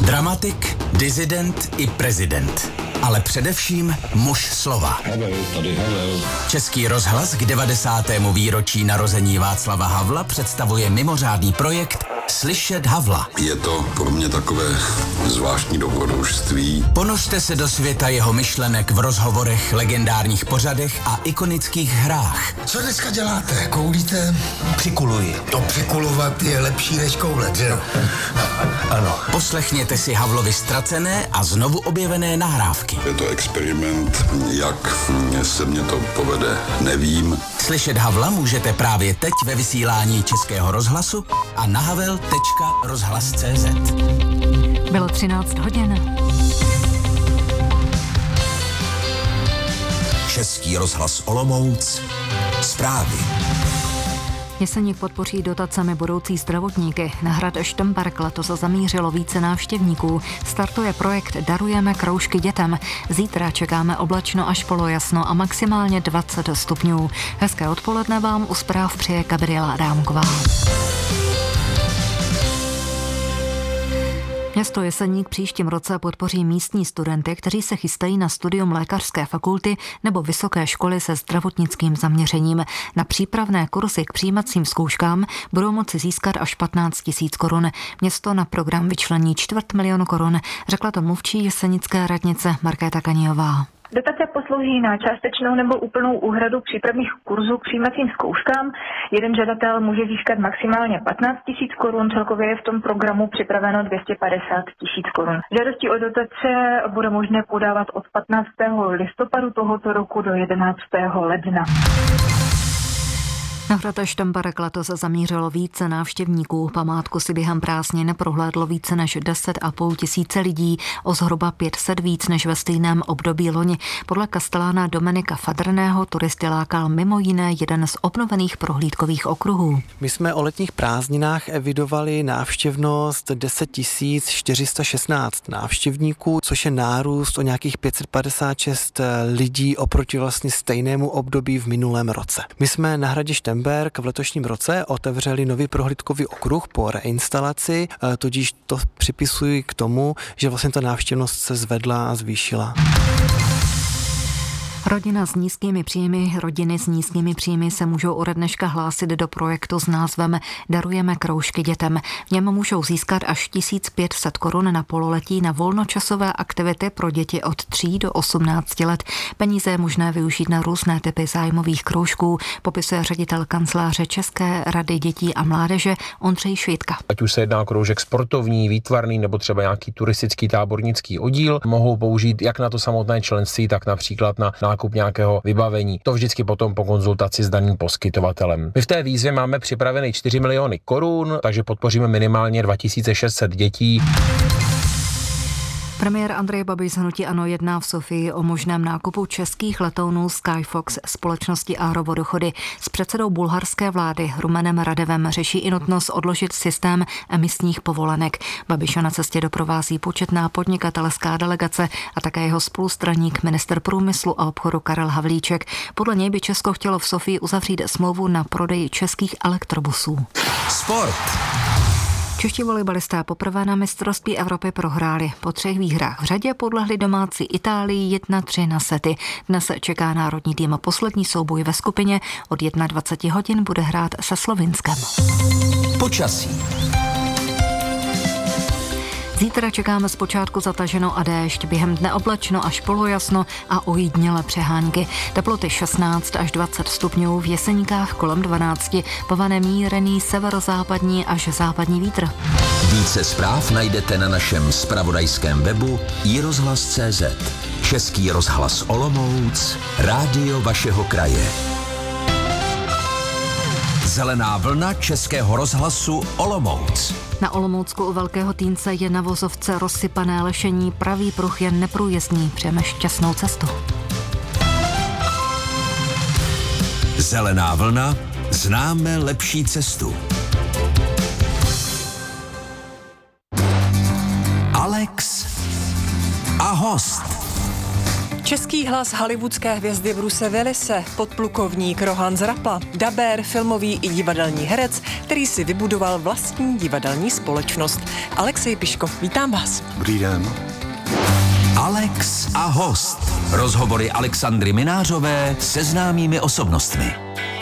Dramatik, disident i prezident. Ale především muž slova. Havel. Český rozhlas k 90. výročí narození Václava Havla představuje mimořádný projekt Slyšet Havla. Je to pro mě takové zvláštní dobrodružství. Ponořte se do světa jeho myšlenek v rozhovorech, legendárních pořadech a ikonických hrách. Co dneska děláte? Koulíte? Přikuluji. To přikulovat je lepší než koulet, že jo? Ano. Poslechněte si Havlovy ztracené a znovu objevené nahrávky. Je to experiment, jak se mně to povede, nevím. Slyšet Havla můžete právě teď ve vysílání Českého rozhlasu a na havel.rozhlas.cz. Bylo 13 hodin. Český rozhlas Olomouc. Zprávy. Jeseník podpoří dotacemi budoucí zdravotníky. Na hrad Štmberk letos zamířilo více návštěvníků. Startuje projekt Darujeme kroužky dětem. Zítra čekáme oblačno až polojasno a maximálně 20 stupňů. Hezké odpoledne vám u zpráv přeje Gabriela Adámková. Město Jeseník příštím roce podpoří místní studenty, kteří se chystají na studium lékařské fakulty nebo vysoké školy se zdravotnickým zaměřením. Na přípravné kursy k přijímacím zkouškám budou moci získat až 15 000 korun. Město na program vyčlení 250 000 korun, řekla to mluvčí jesenické radnice Markéta Kaniová. Dotace poslouží na částečnou nebo úplnou úhradu přípravných kurzů k přijímacím zkouškám. Jeden žadatel může získat maximálně 15 000 korun, celkově je v tom programu připraveno 250 000 korun. Žádosti o dotace bude možné podávat od 15. listopadu tohoto roku do 11. ledna. Na hrad Štmberk letos zamířilo více návštěvníků. Památku si během prázdnin prohlédlo více než 10 500 lidí, o zhruba 500 víc než ve stejném období loni. Podle kastelána Dominika Fadrného turisty lákal mimo jiné jeden z obnovených prohlídkových okruhů. My jsme o letních prázdninách evidovali návštěvnost 10 416 návštěvníků, což je nárůst o nějakých 556 lidí oproti vlastně stejnému období v minulém roce. My jsme na hradě Štmberk v letošním roce otevřeli nový prohlídkový okruh po reinstalaci, tudíž to připisuji k tomu, že vlastně ta návštěvnost se zvedla a zvýšila. Rodiny s nízkými příjmy se můžou ode dneška hlásit do projektu s názvem Darujeme kroužky dětem. V něm můžou získat až 1500 korun na pololetí na volnočasové aktivity pro děti od 3 do 18 let. Peníze je možné využít na různé typy zájmových kroužků, popisuje ředitel kanceláře České rady dětí a mládeže Ondřej Švítka. Ať už se jedná o kroužek sportovní, výtvarný nebo třeba nějaký turistický tábornický oddíl, mohou použít jak na to samotné členství, tak například na nákup nějakého vybavení. To vždycky potom po konzultaci s daným poskytovatelem. My v té výzvě máme připraveny 4 miliony korun, takže podpoříme minimálně 2600 dětí. Premiér Andrej Babiš z hnutí ANO jedná v Sofii o možném nákupu českých letounů Skyfox společnosti Aerovodochody. S předsedou bulharské vlády Rumenem Radevem řeší i nutnost odložit systém emisních povolenek. Babiša na cestě doprovází početná podnikatelská delegace a také jeho spolustraník ministr průmyslu a obchodu Karel Havlíček. Podle něj by Česko chtělo v Sofii uzavřít smlouvu na prodej českých elektrobusů. Sport. Čeští volejbalisté poprvé na mistrovství Evropy prohráli. Po 3 výhrách v řadě podlehli domácí Itálii 1-3 na sety. Dnes se čeká národní tým poslední souboj ve skupině. Od 21 hodin bude hrát se Slovinskem. Počasí. Zítra čekáme zpočátku zataženo a déšť, během dne oblačno až polojasno a ojedinělé přehánky. Teploty 16 až 20 stupňů, v Jeseníkách kolem 12, povane mírný severozápadní až západní vítr. Více zpráv najdete na našem zpravodajském webu iRozhlas.cz. Český rozhlas Olomouc, rádio vašeho kraje. Zelená vlna Českého rozhlasu Olomouc. Na Olomoucku u Velkého Týnce je na vozovce rozsypané lešení, pravý pruh je neprůjezdný, přejeme šťastnou cestu. Zelená vlna, známe lepší cestu. Alex a host. Český hlas hollywoodské hvězdy Bruce Willise, podplukovník Rohan Zrapla, dabér, filmový i divadelní herec, který si vybudoval vlastní divadelní společnost. Alexej Piško, vítám vás. Dobrý den. Alex a host. Rozhovory Alexandry Minářové se známými osobnostmi.